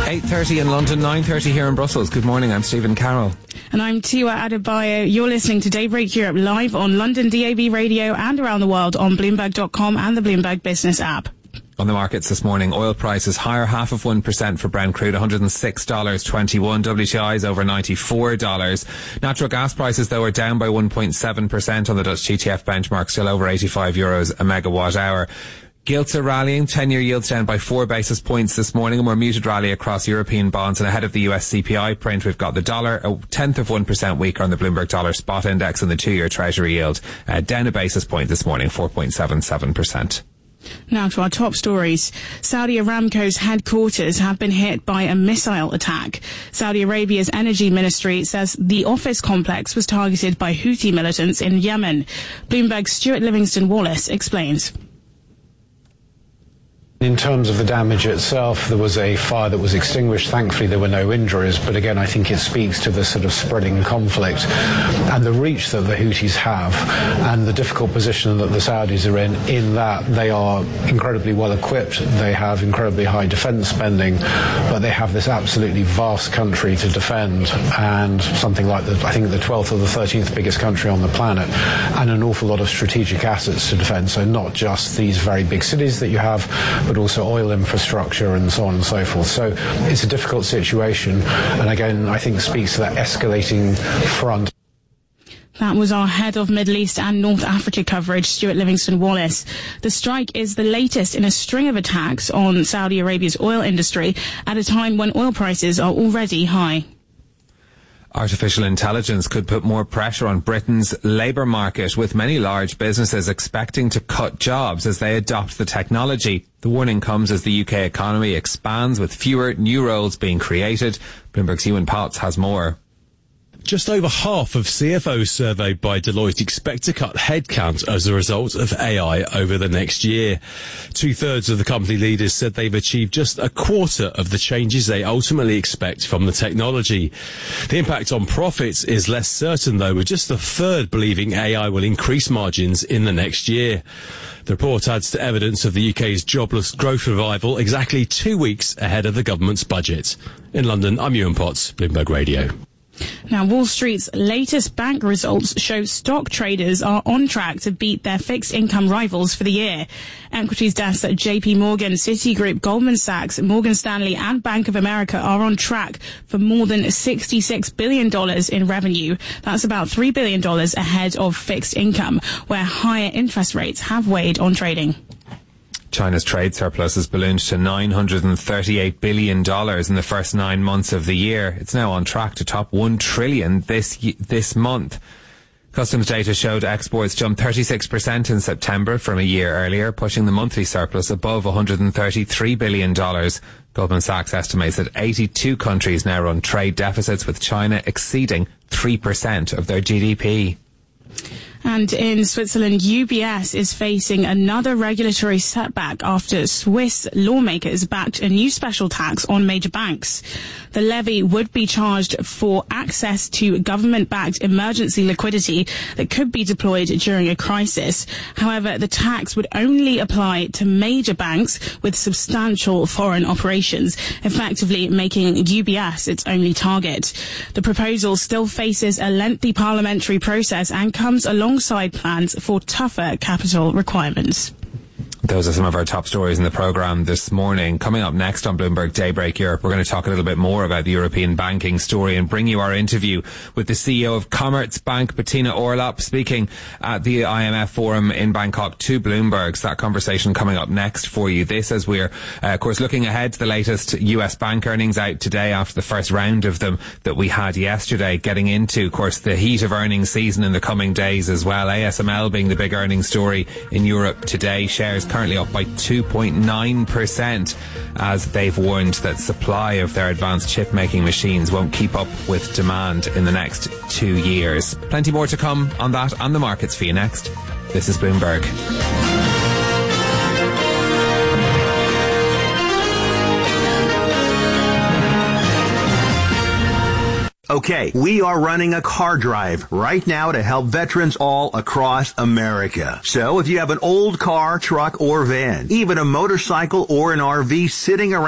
8:30 in London, 9:30 here in Brussels. Good morning, I'm Stephen Carroll. And I'm Tiwa Adebayo. You're listening to Daybreak Europe live on London DAB radio and around the world on Bloomberg.com and the Bloomberg Business app. On the markets this morning, oil prices higher 0.5% for Brent crude, $106.21. WTI is over $94. Natural gas prices, though, are down by 1.7% on the Dutch TTF benchmark, still over €85 a megawatt hour. Gilts are rallying. 10-year yields down by 4 basis points this morning. A more muted rally across European bonds. And ahead of the US CPI print, we've got the dollar 0.1% weaker on the Bloomberg Dollar Spot Index, and the 2-year Treasury yield down a basis point this morning, 4.77%. Now to our top stories. Saudi Aramco's headquarters have been hit by a missile attack. Saudi Arabia's energy ministry says the office complex was targeted by Houthi militants in Yemen. Bloomberg's Stuart Livingston-Wallace explains. In terms of the damage itself, there was a fire that was extinguished. Thankfully, there were no injuries. But again, I think it speaks to the sort of spreading conflict and the reach that the Houthis have and the difficult position that the Saudis are in that they are incredibly well equipped. They have incredibly high defense spending, but they have this absolutely vast country to defend, and something like I think the 12th or the 13th biggest country on the planet, and an awful lot of strategic assets to defend. So not just these very big cities that you have, but also oil infrastructure and so on and so forth. So it's a difficult situation, and again, I think speaks to that escalating front. That was our head of Middle East and North Africa coverage, Stuart Livingston-Wallace. The strike is the latest in a string of attacks on Saudi Arabia's oil industry at a time when oil prices are already high. Artificial intelligence could put more pressure on Britain's labour market, with many large businesses expecting to cut jobs as they adopt the technology. The warning comes as the UK economy expands, with fewer new roles being created. Bloomberg's Ewan Potts has more. Just over half of CFOs surveyed by Deloitte expect to cut headcount as a result of AI over the next year. 2/3 of the company leaders said they've achieved just a quarter of the changes they ultimately expect from the technology. The impact on profits is less certain, though, with just a third believing AI will increase margins in the next year. The report adds to evidence of the UK's jobless growth revival exactly 2 weeks ahead of the government's budget. In London, I'm Ewan Potts, Bloomberg Radio. Now, Wall Street's latest bank results show stock traders are on track to beat their fixed income rivals for the year. Equities desks at JP Morgan, Citigroup, Goldman Sachs, Morgan Stanley and Bank of America are on track for more than $66 billion in revenue. That's about $3 billion ahead of fixed income, where higher interest rates have weighed on trading. China's trade surplus has ballooned to $938 billion in the first 9 months of the year. It's now on track to top $1 trillion this month. Customs data showed exports jumped 36% in September from a year earlier, pushing the monthly surplus above $133 billion. Goldman Sachs estimates that 82 countries now run trade deficits, with China exceeding 3% of their GDP. And in Switzerland, UBS is facing another regulatory setback after Swiss lawmakers backed a new special tax on major banks. The levy would be charged for access to government-backed emergency liquidity that could be deployed during a crisis. However, the tax would only apply to major banks with substantial foreign operations, effectively making UBS its only target. The proposal still faces a lengthy parliamentary process and comes alongside plans for tougher capital requirements. Those are some of our top stories in the programme this morning. Coming up next on Bloomberg Daybreak Europe, we're going to talk a little bit more about the European banking story and bring you our interview with the CEO of Commerzbank, Bettina Orlopp, speaking at the IMF Forum in Bangkok to Bloomberg. So that conversation coming up next for you. This as we're, of course, looking ahead to the latest US bank earnings out today after the first round of them that we had yesterday, getting into, of course, the heat of earnings season in the coming days as well. ASML being the big earnings story in Europe today. Shares currently up by 2.9% as they've warned that supply of their advanced chip making machines won't keep up with demand in the next 2 years. Plenty more to come on that and the markets for you next. This is Bloomberg. Okay, we are running a car drive right now to help veterans all across America. So if you have an old car, truck, or van, even a motorcycle or an RV sitting around